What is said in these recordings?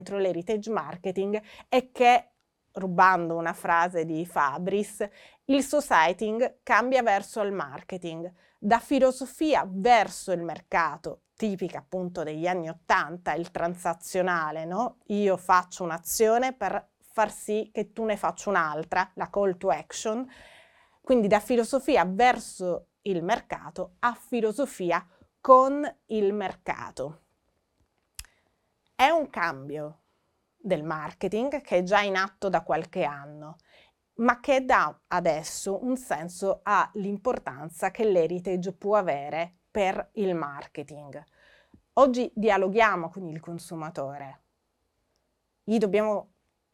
dentro l'heritage marketing è che, rubando una frase di Fabris, il societying cambia verso il marketing, da filosofia verso il mercato, tipica appunto degli anni '80, il transazionale, no? Io faccio un'azione per far sì che tu ne faccia un'altra, la call to action, quindi da filosofia verso il mercato a filosofia con il mercato. È un cambio del marketing che è già in atto da qualche anno, ma che dà adesso un senso all'importanza che l'heritage può avere per il marketing. Oggi dialoghiamo con il consumatore, gli dobbiamo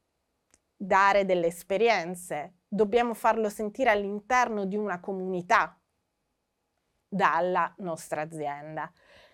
dare delle esperienze, dobbiamo farlo sentire all'interno di una comunità dalla nostra azienda.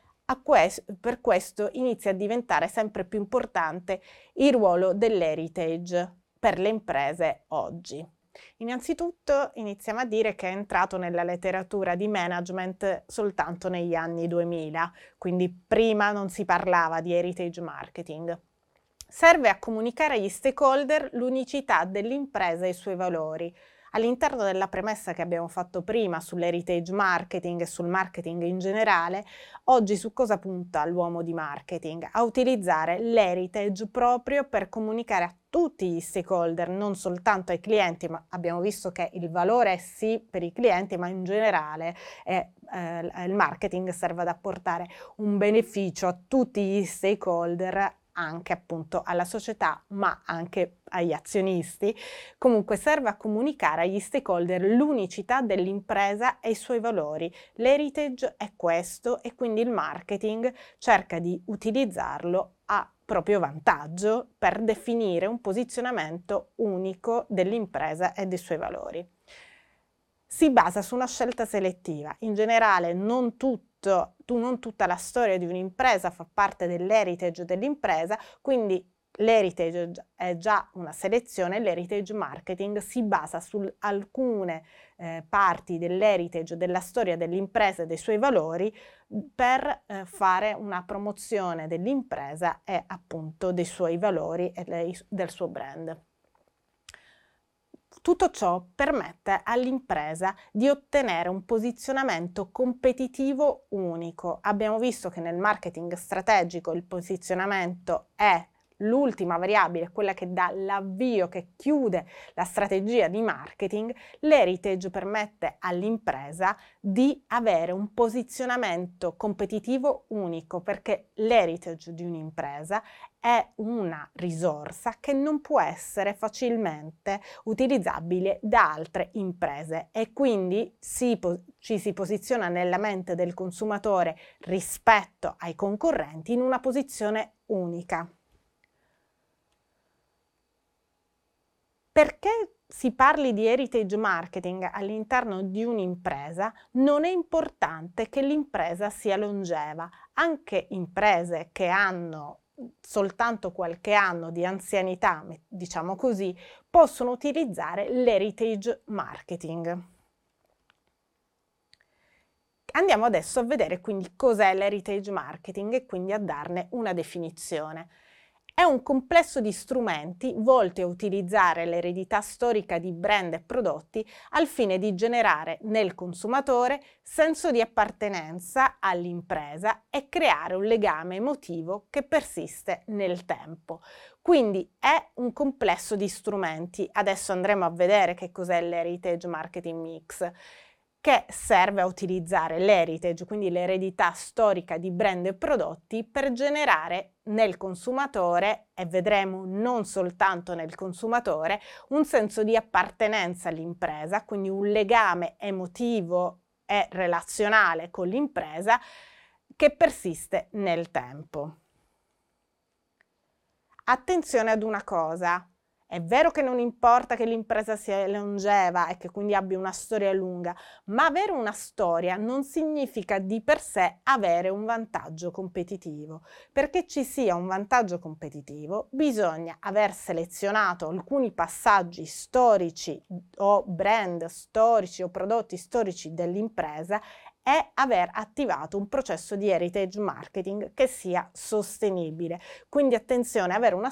Per questo inizia a diventare sempre più importante il ruolo dell'heritage per le imprese oggi. Innanzitutto iniziamo a dire che è entrato nella letteratura di management soltanto negli anni 2000, quindi prima non si parlava di heritage marketing. Serve a comunicare agli stakeholder l'unicità dell'impresa e i suoi valori. All'interno della premessa che abbiamo fatto prima sull'heritage marketing e sul marketing in generale, oggi su cosa punta l'uomo di marketing? A utilizzare l'heritage proprio per comunicare a tutti gli stakeholder, non soltanto ai clienti, ma abbiamo visto che il valore è sì per i clienti, ma in generale il marketing serve ad apportare un beneficio a tutti gli stakeholder, anche appunto alla società, ma anche agli azionisti. Comunque serve a comunicare agli stakeholder l'unicità dell'impresa e i suoi valori. L'heritage è questo e quindi il marketing cerca di utilizzarlo a proprio vantaggio per definire un posizionamento unico dell'impresa e dei suoi valori. Si basa su una scelta selettiva. In generale non tutta la storia di un'impresa fa parte dell'heritage dell'impresa, quindi l'heritage è già una selezione, l'heritage marketing si basa su alcune parti dell'heritage, della storia dell'impresa e dei suoi valori per fare una promozione dell'impresa e appunto dei suoi valori e del suo brand. Tutto ciò permette all'impresa di ottenere un posizionamento competitivo unico. Abbiamo visto che nel marketing strategico il posizionamento è l'ultima variabile, quella che dà l'avvio, che chiude la strategia di marketing. L'heritage permette all'impresa di avere un posizionamento competitivo unico, perché l'heritage di un'impresa è una risorsa che non può essere facilmente utilizzabile da altre imprese e quindi ci si posiziona nella mente del consumatore rispetto ai concorrenti in una posizione unica. Perché si parli di heritage marketing all'interno di un'impresa, non è importante che l'impresa sia longeva. Anche imprese che hanno soltanto qualche anno di anzianità, diciamo così, possono utilizzare l'heritage marketing. Andiamo adesso a vedere quindi cos'è l'heritage marketing e quindi a darne una definizione. È un complesso di strumenti volti a utilizzare l'eredità storica di brand e prodotti al fine di generare nel consumatore senso di appartenenza all'impresa e creare un legame emotivo che persiste nel tempo. Quindi è un complesso di strumenti. Adesso andremo a vedere che cos'è l'Heritage Marketing Mix, che serve a utilizzare l'heritage, quindi l'eredità storica di brand e prodotti, per generare nel consumatore, e vedremo non soltanto nel consumatore, un senso di appartenenza all'impresa, quindi un legame emotivo e relazionale con l'impresa che persiste nel tempo. Attenzione ad una cosa. È vero che non importa che l'impresa sia longeva e che quindi abbia una storia lunga, ma avere una storia non significa di per sé avere un vantaggio competitivo. Perché ci sia un vantaggio competitivo, bisogna aver selezionato alcuni passaggi storici o brand storici o prodotti storici dell'impresa è aver attivato un processo di heritage marketing che sia sostenibile. Quindi attenzione, avere una